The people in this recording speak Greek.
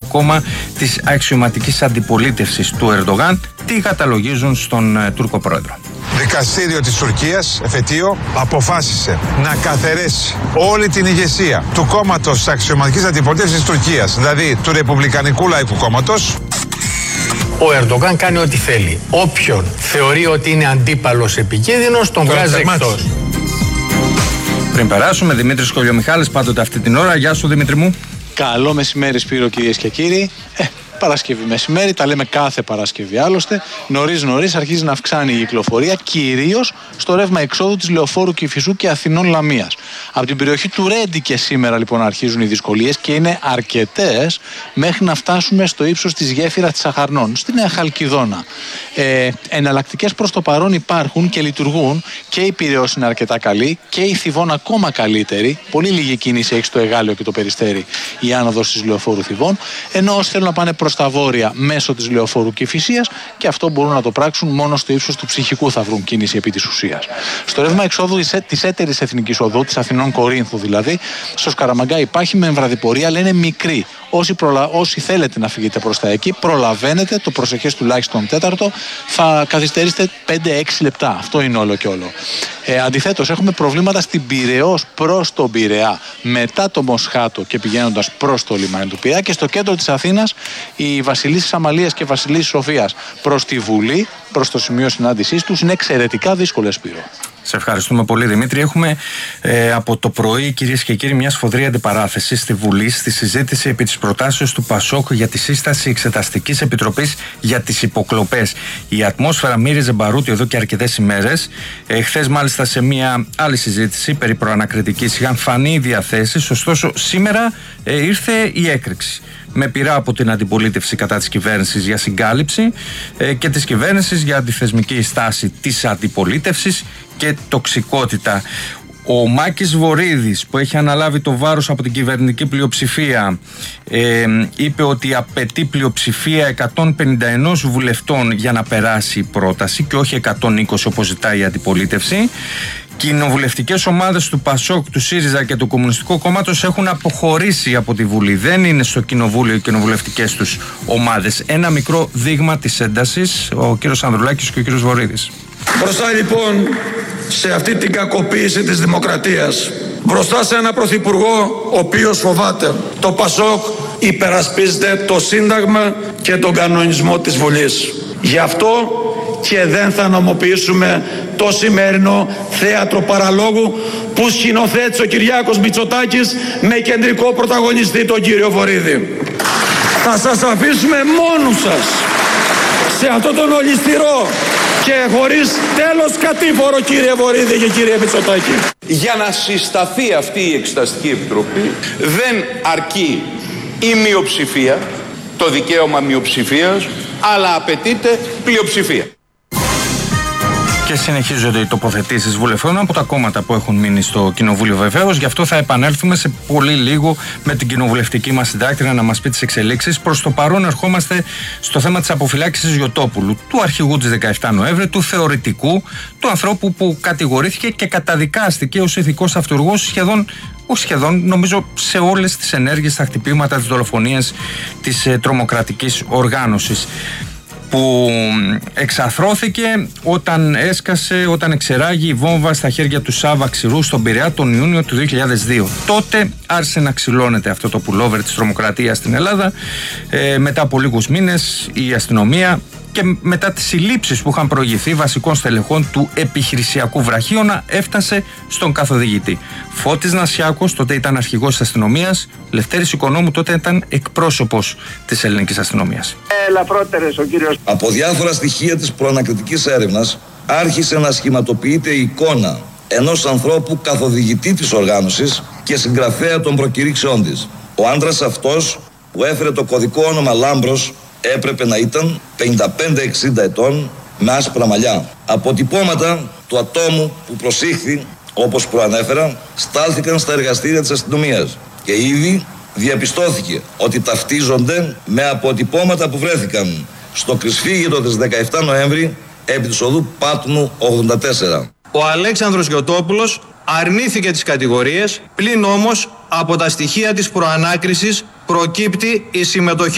κόμμα της αξιωματικής αντιπολίτευσης του Ερντογάν. Τι καταλογίζουν στον Τούρκο πρόεδρο. Δικαστήριο της Τουρκίας, εφετείο, αποφάσισε να καθαιρέσει όλη την ηγεσία του κόμματος της αξιωματικής αντιπολίτευσης της Τουρκίας, δηλαδή του Ρεπουμπλικανικού Λαϊκού Κόμματος. Ο Ερντογάν κάνει ό,τι θέλει. Όποιον θεωρεί ότι είναι αντίπαλος επικίνδυνος, τον βγάζει εκτός. Πριν περάσουμε, Δημήτρης Κολιομιχάλης, πάντοτε αυτή την ώρα. Γεια σου, Δημήτρη μου. Καλό μεσημέρι, Σπύρο, κυρίες και κύριοι. Παρασκευή μεσημέρι, τα λέμε κάθε Παρασκευή άλλωστε. Νωρίς αρχίζει να αυξάνει η κυκλοφορία, κυρίως στο ρεύμα εξόδου της Λεωφόρου Κηφισού και Αθηνών Λαμίας. Από την περιοχή του Ρέντι και σήμερα λοιπόν αρχίζουν οι δυσκολίες και είναι αρκετές μέχρι να φτάσουμε στο ύψος της γέφυρας της Αχαρνών, στη Νέα Χαλκιδόνα. Εναλλακτικές προς το παρόν υπάρχουν και λειτουργούν, και η Πειραιώς είναι αρκετά καλή και η Θηβών ακόμα καλύτερη. Πολύ λίγη κίνηση έχει στο Εγάλεο και το Περιστέρι η άνοδος της Λεωφόρου Θηβών, ενώ όσοι θέλουν να πάνε προς τα βόρεια μέσω της Λεωφόρου Κηφισίας, και αυτό μπορούν να το πράξουν μόνο στο ύψος του Ψυχικού, θα βρουν κίνηση επί της ουσίας. Στο ρεύμα εξόδου της έτερης εθνικής οδού, της Αθηνών Κορίνθου δηλαδή, στο Σκαραμαγκά υπάρχει με εμβραδιπορία, αλλά είναι μικρή. Όσοι θέλετε να φύγετε προς τα εκεί, προλαβαίνετε, το προσεχές τουλάχιστον τέταρτο, θα καθυστερήσετε 5-6 λεπτά. Αυτό είναι όλο και όλο. Αντιθέτως, έχουμε προβλήματα στην Πειραιώς προς τον Πειραιά, μετά το Μοσχάτο και πηγαίνοντας προς το λιμάνι του Πειραιά, και στο κέντρο της Αθήνας, η Βασιλίσσης Αμαλίας και Βασιλίσσης Σοφίας προς τη Βουλή, προς το σημείο συνάντησής τους, είναι εξαιρετικά δύσκολες, Σπύρο. Σε ευχαριστούμε πολύ, Δημήτρη. Έχουμε από το πρωί, κυρίες και κύριοι, μια σφοδρή αντιπαράθεση στη Βουλή στη συζήτηση επί της προτάσεως του ΠΑΣΟΚ για τη σύσταση Εξεταστικής Επιτροπής για τις υποκλοπές. Η ατμόσφαιρα μύριζε μπαρούτι εδώ και αρκετές ημέρες. Χθες, μάλιστα, σε μια άλλη συζήτηση περί προανακριτικής είχαν φανεί οι διαθέσεις. Ωστόσο, σήμερα ήρθε η έκρηξη, με πειρά από την αντιπολίτευση κατά της κυβέρνησης για συγκάλυψη και της κυβέρνησης για αντιθεσμική στάση της αντιπολίτευσης και τοξικότητα. Ο Μάκης Βορίδης, που έχει αναλάβει το βάρος από την κυβερνητική πλειοψηφία, είπε ότι απαιτεί πλειοψηφία 151 βουλευτών για να περάσει η πρόταση και όχι 120 όπως ζητάει η αντιπολίτευση. Κοινοβουλευτικές ομάδες του ΠΑΣΟΚ, του ΣΥΡΙΖΑ και του Κομμουνιστικού Κόμματος έχουν αποχωρήσει από τη Βουλή. Δεν είναι στο Κοινοβούλιο οι κοινοβουλευτικές τους ομάδες. Ένα μικρό δείγμα της έντασης, ο κύριος Ανδρουλάκης και ο κύριος Βορίδης. Μπροστά λοιπόν σε αυτή την κακοποίηση της δημοκρατίας, μπροστά σε ένα πρωθυπουργό ο οποίος φοβάται, το ΠΑΣΟΚ υπερασπίζεται το Σύνταγμα και τον κανονισμό της Βουλής. Γι' αυτό και δεν θα νομοποιήσουμε το σημερινό θέατρο παραλόγου που σκηνοθέτησε ο Κυριάκος Μητσοτάκης με κεντρικό πρωταγωνιστή τον κύριο Βορίδη. Θα σας αφήσουμε μόνους σας σε αυτόν τον ολισθηρό και χωρίς τέλος κατήφορο, κύριε Βορίδη και κύριε Μητσοτάκη. Για να συσταθεί αυτή η Εξεταστική Επιτροπή δεν αρκεί η μειοψηφία, το δικαίωμα μειοψηφίας, αλλά απαιτείται πλειοψηφία. Και συνεχίζονται οι τοποθετήσεις βουλευτών από τα κόμματα που έχουν μείνει στο Κοινοβούλιο, βεβαίως. Γι' αυτό θα επανέλθουμε σε πολύ λίγο με την κοινοβουλευτική μας συντάκτρια να μας πει τις εξελίξεις. Προς το παρόν, ερχόμαστε στο θέμα της αποφυλάκησης Γιωτόπουλου, του αρχηγού της 17 Νοέμβρη, του θεωρητικού, του ανθρώπου που κατηγορήθηκε και καταδικάστηκε ως ηθικός αυτούργος σχεδόν, νομίζω, σε όλες τις ενέργειες, τα χτυπήματα, τις δολοφονίες της τρομοκρατικής οργάνωσης, που εξαθρώθηκε όταν εξεράγει η βόμβα στα χέρια του Σάβα Ξηρού στον Πειραιά τον Ιούνιο του 2002. Τότε άρχισε να ξυλώνεται αυτό το πουλόβερ της τρομοκρατίας στην Ελλάδα. Μετά από λίγους μήνες η αστυνομία, και μετά τις συλλήψεις που είχαν προηγηθεί βασικών στελεχών του επιχειρησιακού βραχίωνα, έφτασε στον καθοδηγητή. Φώτης Νασιάκος τότε ήταν αρχηγός της αστυνομίας, Λευτέρης Οικονόμου τότε ήταν εκπρόσωπος της ελληνικής αστυνομίας. Ελαφρότερες ο κύριος. Από διάφορα στοιχεία της προανακριτικής έρευνας άρχισε να σχηματοποιείται η εικόνα ενός ανθρώπου καθοδηγητή της οργάνωσης και συγγραφέα των προκηρύξεών της. Ο άντρας αυτός, που έφερε το κωδικό όνομα Λάμπρος, έπρεπε να ήταν 55-60 ετών, με άσπρα μαλλιά. Αποτυπώματα του ατόμου που προσήχθη, όπως προανέφερα, στάλθηκαν στα εργαστήρια της αστυνομίας και ήδη διαπιστώθηκε ότι ταυτίζονται με αποτυπώματα που βρέθηκαν στο κρυσφύγετο της 17 Νοέμβρη επί της οδού Πάτμου 84. Ο Αλέξανδρος Γιωτόπουλος αρνήθηκε τις κατηγορίες, πλην όμως από τα στοιχεία της προανάκρισης προκύπτει η συμμετοχή